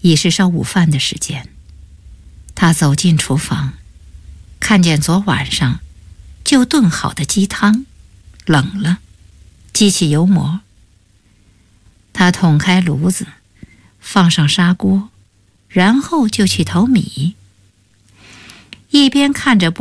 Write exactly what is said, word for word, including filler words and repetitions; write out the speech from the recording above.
已是烧午饭的时间。他走进厨房，看见昨晚上就炖好的鸡汤冷了，激起油膜。他捅开炉子，放上砂锅，然后就去淘米。一边看着